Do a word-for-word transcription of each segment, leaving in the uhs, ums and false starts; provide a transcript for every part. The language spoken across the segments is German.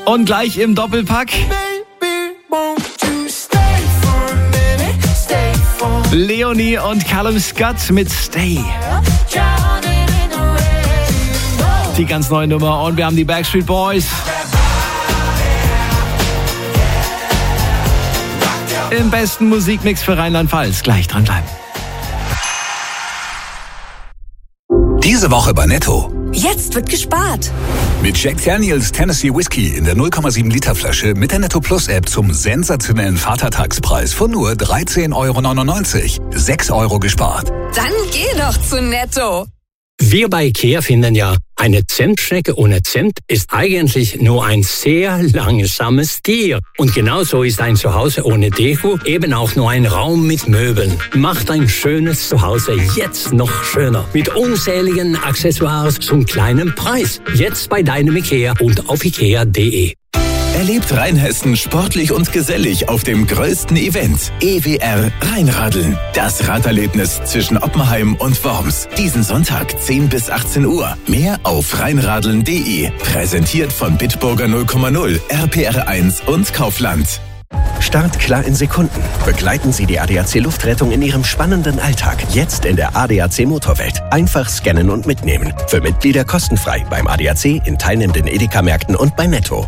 Und gleich im Doppelpack Leonie und Callum Scott mit Stay. Die ganz neue Nummer. Und wir haben die Backstreet Boys. Im besten Musikmix für Rheinland-Pfalz. Gleich dranbleiben. Diese Woche bei Netto. Jetzt wird gespart. Mit Jack Daniels Tennessee Whiskey in der null Komma sieben Liter Flasche mit der Netto Plus App zum sensationellen Vatertagspreis von nur dreizehn Euro neunundneunzig. sechs Euro gespart. Dann geh doch zu Netto. Wir bei IKEA finden ja, eine Zentschnecke ohne Zent ist eigentlich nur ein sehr langsames Tier. Und genauso ist ein Zuhause ohne Deko eben auch nur ein Raum mit Möbeln. Macht ein schönes Zuhause jetzt noch schöner. Mit unzähligen Accessoires zum kleinen Preis. Jetzt bei deinem IKEA und auf ikea punkt de. Erlebt Rheinhessen sportlich und gesellig auf dem größten Event. E W R Rheinradeln. Das Raderlebnis zwischen Oppenheim und Worms. Diesen Sonntag zehn bis achtzehn Uhr. Mehr auf rheinradeln punkt de. Präsentiert von Bitburger null Komma null, R P R eins und Kaufland. Start klar in Sekunden. Begleiten Sie die A D A C Luftrettung in Ihrem spannenden Alltag. Jetzt in der A D A C Motorwelt. Einfach scannen und mitnehmen. Für Mitglieder kostenfrei beim A D A C, in teilnehmenden Edeka-Märkten und bei Netto.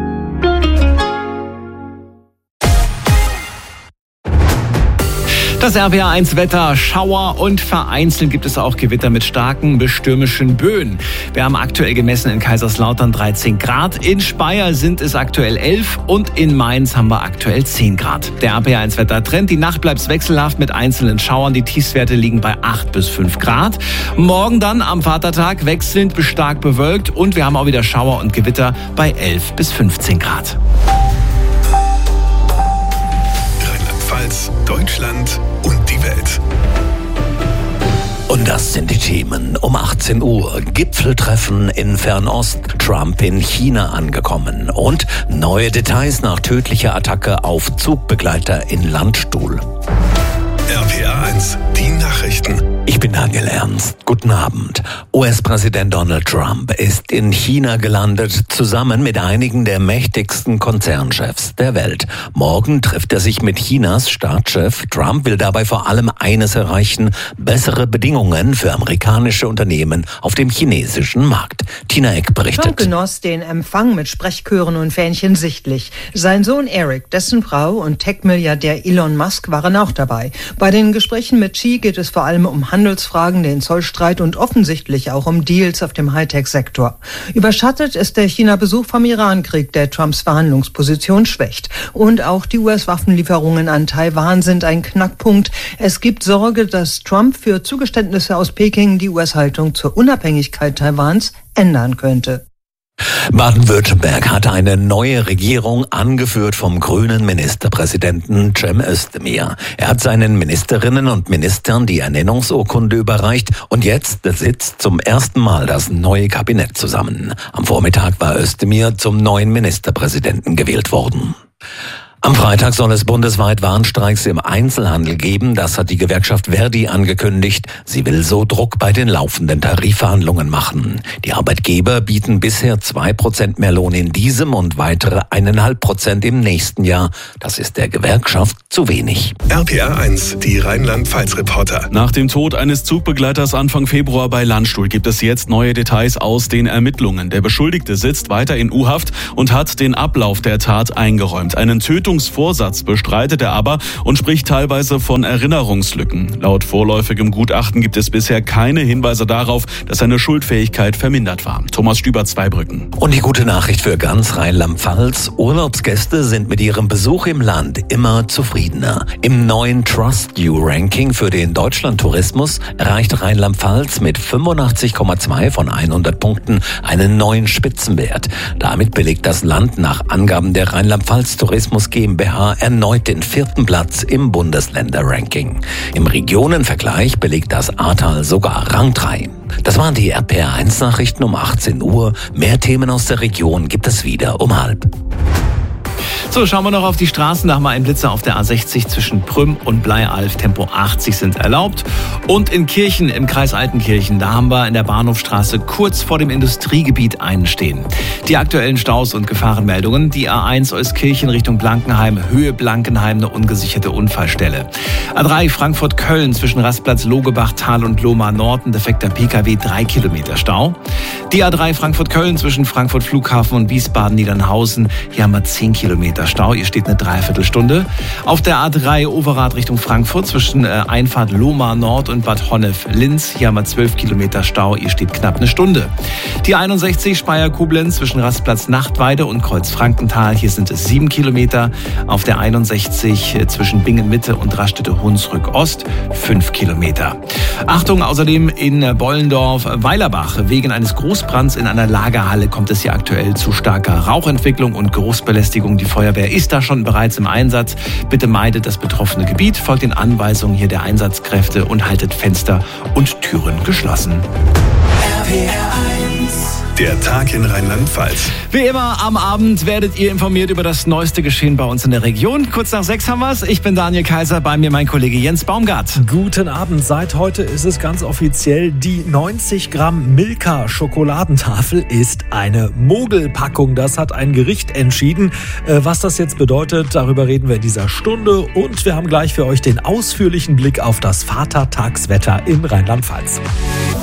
Das R P R eins Wetter, Schauer und vereinzelt gibt es auch Gewitter mit starken bis stürmischen Böen. Wir haben aktuell gemessen in Kaiserslautern dreizehn Grad, in Speyer sind es aktuell elf und in Mainz haben wir aktuell zehn Grad. Der R P R eins Wettertrend, die Nacht bleibt wechselhaft mit einzelnen Schauern, die Tiefstwerte liegen bei acht bis fünf Grad. Morgen dann am Vatertag wechselnd bis stark bewölkt und wir haben auch wieder Schauer und Gewitter bei elf bis fünfzehn Grad. Rheinland-Pfalz, Deutschland und die Welt. Und das sind die Themen. Um achtzehn Uhr Gipfeltreffen in Fernost, Trump in China angekommen und neue Details nach tödlicher Attacke auf Zugbegleiter in Landstuhl. R P R eins, die Nachrichten. Ich bin Daniel Ernst. Guten Abend. U S-Präsident Donald Trump ist in China gelandet, zusammen mit einigen der mächtigsten Konzernchefs der Welt. Morgen trifft er sich mit Chinas Staatschef. Trump will dabei vor allem eines erreichen: bessere Bedingungen für amerikanische Unternehmen auf dem chinesischen Markt. Tina Eck berichtet. Trump genoss den Empfang mit Sprechchören und Fähnchen sichtlich. Sein Sohn Eric, dessen Frau und Tech-Milliardär Elon Musk waren auch dabei. Bei den Gesprächen mit Xi geht es vor allem um Handelsfragen, den Zollstreit und offensichtlich auch um Deals auf dem Hightech-Sektor. Überschattet ist der China-Besuch vom Irankrieg, der Trumps Verhandlungsposition schwächt. Und auch die U S-Waffenlieferungen an Taiwan sind ein Knackpunkt. Es gibt Sorge, dass Trump für Zugeständnisse aus Peking die U S-Haltung zur Unabhängigkeit Taiwans ändern könnte. Baden-Württemberg hatte eine neue Regierung, angeführt vom grünen Ministerpräsidenten Cem Özdemir. Er hat seinen Ministerinnen und Ministern die Ernennungsurkunde überreicht und jetzt sitzt zum ersten Mal das neue Kabinett zusammen. Am Vormittag war Özdemir zum neuen Ministerpräsidenten gewählt worden. Am Freitag soll es bundesweit Warnstreiks im Einzelhandel geben. Das hat die Gewerkschaft Verdi angekündigt. Sie will so Druck bei den laufenden Tarifverhandlungen machen. Die Arbeitgeber bieten bisher zwei Prozent mehr Lohn in diesem und weitere eineinhalb Prozent im nächsten Jahr. Das ist der Gewerkschaft zu wenig. R P R eins, die Rheinland-Pfalz-Reporter. Nach dem Tod eines Zugbegleiters Anfang Februar bei Landstuhl gibt es jetzt neue Details aus den Ermittlungen. Der Beschuldigte sitzt weiter in U-Haft und hat den Ablauf der Tat eingeräumt. Einen Tötungs Vorsatz bestreitet er aber und spricht teilweise von Erinnerungslücken. Laut vorläufigem Gutachten gibt es bisher keine Hinweise darauf, dass seine Schuldfähigkeit vermindert war. Thomas Stüber, Zweibrücken. Und die gute Nachricht für ganz Rheinland-Pfalz: Urlaubsgäste sind mit ihrem Besuch im Land immer zufriedener. Im neuen Trust You Ranking für den Deutschlandtourismus erreicht Rheinland-Pfalz mit fünfundachtzig Komma zwei von hundert Punkten einen neuen Spitzenwert. Damit belegt das Land nach Angaben der Rheinland-Pfalz Tourismus GmbH erneut den vierten Platz im Bundesländer-Ranking. Im Regionenvergleich belegt das Ahrtal sogar Rang drei. Das waren die R P R eins Nachrichten um achtzehn Uhr. Mehr Themen aus der Region gibt es wieder um halb. So, schauen wir noch auf die Straßen. Da haben wir einen Blitzer auf der A sechzig zwischen Prüm und Bleialf. Tempo achtzig sind erlaubt. Und in Kirchen im Kreis Altenkirchen, da haben wir in der Bahnhofstraße kurz vor dem Industriegebiet einen stehen. Die aktuellen Staus und Gefahrenmeldungen. Die A eins Euskirchen Richtung Blankenheim, Höhe Blankenheim, eine ungesicherte Unfallstelle. A drei Frankfurt-Köln zwischen Rastplatz Logebach, Tal und Lohmar Nord, ein defekter P K W, drei Kilometer Stau. Die A drei Frankfurt-Köln zwischen Frankfurt Flughafen und Wiesbaden-Niedernhausen, hier haben wir zehn Kilometer Stau, ihr steht eine Dreiviertelstunde. Auf der A drei Overath Richtung Frankfurt zwischen äh, Einfahrt Lohmar Nord und Bad Honnef-Linz, hier haben wir zwölf Kilometer Stau, ihr steht knapp eine Stunde. Die einundsechzig Speyer-Koblenz zwischen Rastplatz Nachtweide und Kreuz-Frankenthal, hier sind es sieben Kilometer. Auf der einundsechzig äh, zwischen Bingen-Mitte und Raststätte-Hunsrück-Ost, fünf Kilometer. Achtung, außerdem in Bollendorf-Weilerbach. Wegen eines Großbrands in einer Lagerhalle kommt es hier aktuell zu starker Rauchentwicklung und Geruchsbelästigung. Die Feuerwehr ist da schon bereits im Einsatz. Bitte meidet das betroffene Gebiet, folgt den Anweisungen hier der Einsatzkräfte und haltet Fenster und Türen geschlossen. R P R eins. Der Tag in Rheinland-Pfalz. Wie immer am Abend werdet ihr informiert über das neueste Geschehen bei uns in der Region. Kurz nach sechs haben wir's. Ich bin Daniel Kaiser, bei mir mein Kollege Jens Baumgart. Guten Abend. Seit heute ist es ganz offiziell, die neunzig Gramm Milka Schokoladentafel ist eine Mogelpackung. Das hat ein Gericht entschieden. Was das jetzt bedeutet, darüber reden wir in dieser Stunde. Und wir haben gleich für euch den ausführlichen Blick auf das Vatertagswetter in Rheinland-Pfalz.